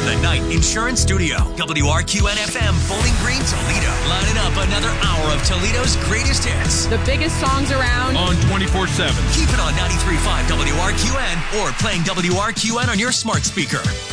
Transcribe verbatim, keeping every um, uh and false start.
From the Night Insurance Studio, W R Q N F M, Bowling Green, Toledo. Lining up another hour of Toledo's greatest hits. The biggest songs around. On twenty-four seven. Keep it on ninety-three point five W R Q N or playing W R Q N on your smart speaker.